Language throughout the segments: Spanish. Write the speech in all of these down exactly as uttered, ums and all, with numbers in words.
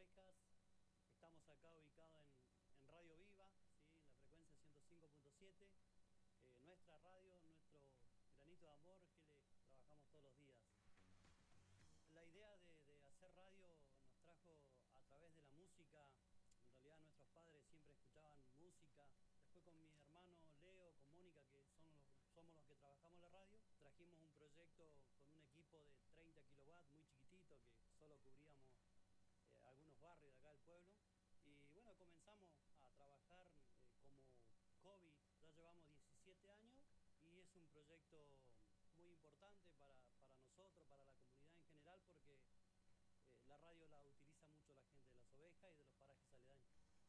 Ovejas. Estamos acá ubicados en, en Radio Viva, ¿sí? En la frecuencia ciento cinco punto siete. Eh, nuestra radio, nuestro granito de amor que le trabajamos todos los días. La idea de, de hacer radio nos trajo a través de la música. En realidad nuestros padres siempre escuchaban música. Después con mi hermano Leo, con Mónica, que son los, somos los que trabajamos en la radio, trajimos un proyecto con un equipo de treinta kilowatts, muy chiquitito, que solo cubríamos eh, algunos barrios de acá del pueblo. Y bueno, comenzamos a trabajar eh, como hobby. Ya llevamos diecisiete años y es un proyecto muy importante para, para nosotros, para la comunidad en general, porque eh, la radio la utiliza mucho la gente de Las Ovejas y de los parajes aledaños.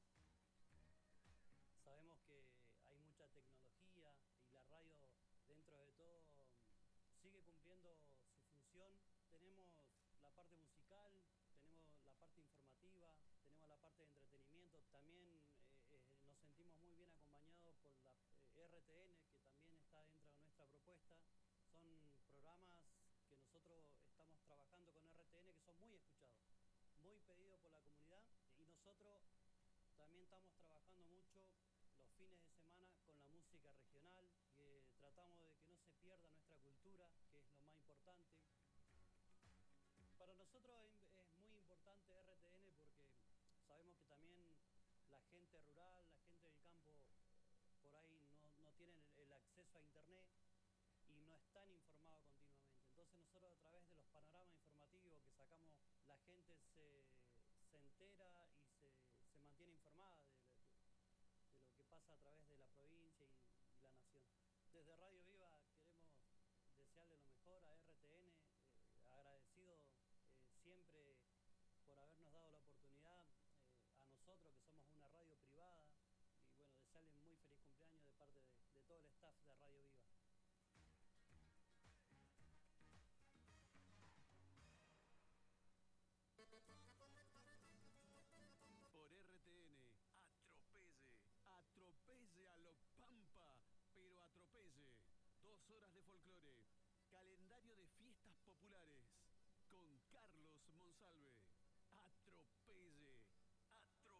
Sabemos que hay mucha tecnología y la radio, dentro de todo, sigue cumpliendo su función. Tenemos la parte musical, tenemos la parte informativa, tenemos la parte de entretenimiento. También eh, eh, nos sentimos muy bien acompañados por la eh, R T N, que también está dentro de nuestra propuesta. Son programas que nosotros estamos trabajando con R T N que son muy escuchados, muy pedidos por la comunidad, y nosotros también estamos trabajando mucho los fines de semana con la música regional, que tratamos de que no se pierda nuestra cultura, que es lo más importante. Para nosotros es muy importante R T N porque sabemos que también la gente rural, la gente del campo, por ahí no, no tienen el, el acceso a internet y no están informados continuamente. Entonces nosotros a través de los panoramas informativos que sacamos, la gente se, se entera y se, se mantiene informada de, de, de lo que pasa a través de la provincia y, y la nación. Desde Radio Viva queremos desearle lo mejor a R T N, eh, agradecido eh, siempre por habernos dado la oportunidad eh, a nosotros que somos una radio privada, y bueno, desearle muy feliz cumpleaños de parte de, de todo el staff de Radio Viva. Por R T N, atropelle, atropelle a lo pampa, pero atropelle. Dos horas de folclore, calendario de fiestas populares, con Carlos Monsalve.